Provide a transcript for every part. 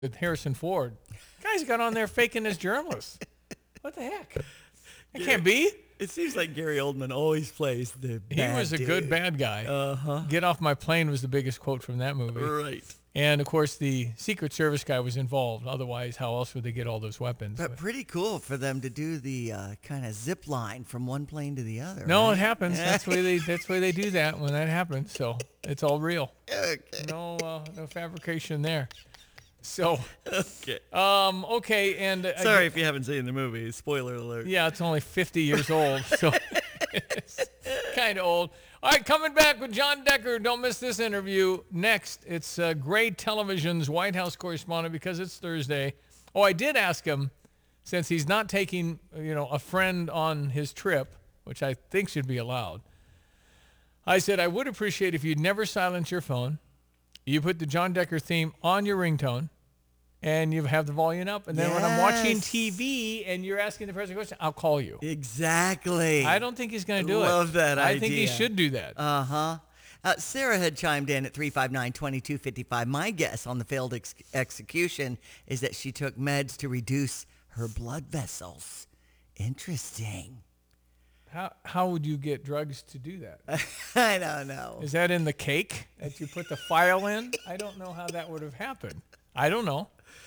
with Harrison Ford. Guy's got on there faking as journalist. What the heck? It can't be. It seems like Gary Oldman always plays the bad He was a good bad guy. Uh-huh. Get off my plane was the biggest quote from that movie. Right. And, of course, the Secret Service guy was involved. Otherwise, how else would they get all those weapons? But pretty cool for them to do the kind of zip line from one plane to the other. No, right? it happens. That's the way they do that when that happens. So it's all real. Okay. No fabrication there. So Okay. okay, and Sorry if you haven't seen the movie. Spoiler alert. yeah, it's only 50 years old, so it's kind of old. All right, coming back with John Decker. Don't miss this interview. Next, it's Gray Television's White House correspondent because it's Thursday. Oh, I did ask him, since he's not taking a friend on his trip, which I think should be allowed. I said I would appreciate if you'd never silence your phone. You put the John Decker theme on your ringtone, and you have the volume up. And then when I'm watching TV and you're asking the person a question, I'll call you. Exactly. I don't think he's going to do it. Love that idea. I think he should do that. Uh-huh. Sarah had chimed in at 359-2255. My guess on the failed execution is that she took meds to reduce her blood vessels. Interesting. How would you get drugs to do that? I don't know. Is that in the cake that you put the file in? I don't know how that would have happened. I don't know.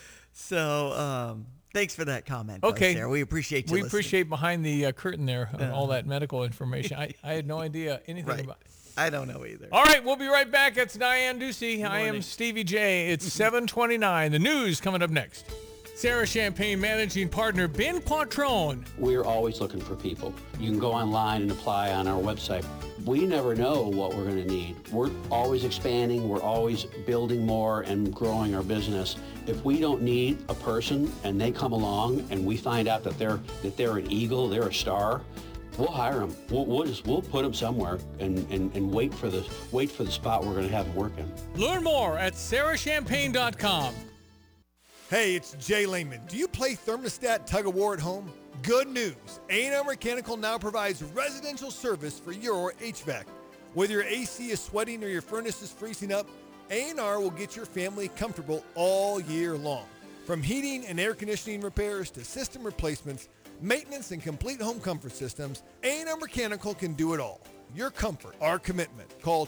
So, thanks for that comment. Okay. Sarah. We appreciate you We listening. appreciate behind the curtain there all that medical information. I had no idea anything Right. about it. I don't know either. All right, we'll be right back. It's Diane Ducey. I am morning. Stevie J. It's 7:29. The news coming up next. Sarah Champagne managing partner Ben Quattrone. We're always looking for people. You can go online and apply on our website. We never know what we're going to need. We're always expanding. We're always building more and growing our business. If we don't need a person and they come along and we find out that they're an eagle, they're a star, we'll hire them. We'll put them somewhere and wait for the spot we're going to have them working. Learn more at sarahchampagne.com. Hey, it's Jay Lehman. Do you play thermostat tug-of-war at home? Good news. A&R Mechanical now provides residential service for your HVAC. Whether your AC is sweating or your furnace is freezing up, A&R will get your family comfortable all year long. From heating and air conditioning repairs to system replacements, maintenance, and complete home comfort systems, A&R Mechanical can do it all. Your comfort, our commitment. Call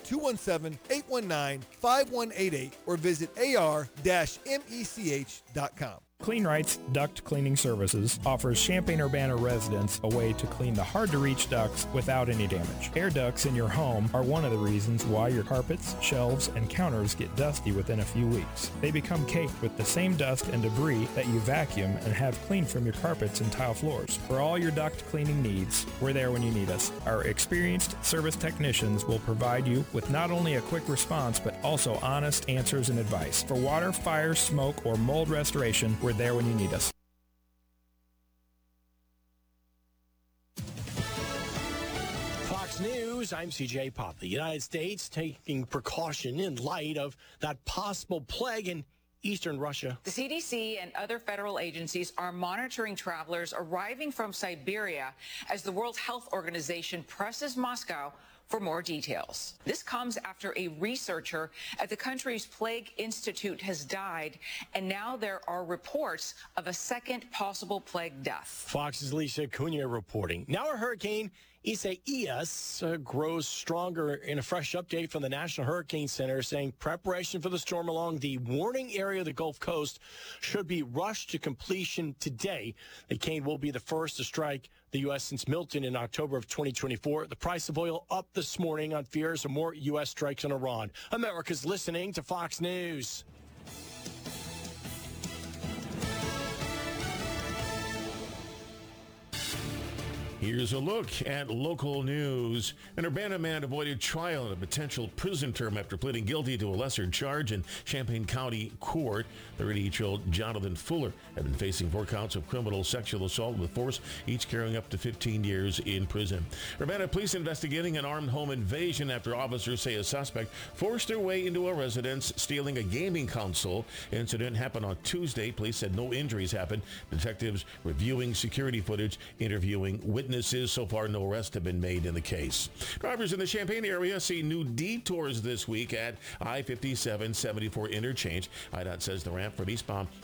217-819-5188 or visit ar-mech.com. CleanRight's Duct Cleaning Services offers Champaign-Urbana residents a way to clean the hard-to-reach ducts without any damage. Air ducts in your home are one of the reasons why your carpets, shelves, and counters get dusty within a few weeks. They become caked with the same dust and debris that you vacuum and have cleaned from your carpets and tile floors. For all your duct cleaning needs, we're there when you need us. Our experienced service technicians will provide you with not only a quick response, but also honest answers and advice. For water, fire, smoke, or mold restoration, we're there when you need us. Fox News, I'm CJ Pop. The United States taking precaution in light of that possible plague in eastern Russia. The CDC and other federal agencies are monitoring travelers arriving from Siberia as the World Health Organization presses Moscow for more details. This comes after a researcher at the country's Plague Institute has died, and now there are reports of a second possible plague death. Fox's Lisa Cunha reporting. Now a hurricane, Isaias, grows stronger in a fresh update from the National Hurricane Center saying preparation for the storm along the warning area of the Gulf Coast should be rushed to completion today. The cane will be the first to strike the U.S. since Milton in October of 2024. The price of oil up this morning on fears of more U.S. strikes on Iran. America's listening to Fox News. Here's a look at local news. An Urbana man avoided trial and a potential prison term after pleading guilty to a lesser charge in Champaign County Court. 38-year-old Jonathan Fuller had been facing 4 counts of criminal sexual assault with force, each carrying up to 15 years in prison. Urbana police investigating an armed home invasion after officers say a suspect forced their way into a residence, stealing a gaming console. Incident happened on Tuesday. Police said no injuries happened. Detectives reviewing security footage, interviewing witnesses. witnesses. So far, no arrests have been made in the case. Drivers in the Champaign area see new detours this week at I-57-74 interchange. IDOT says the ramp from eastbound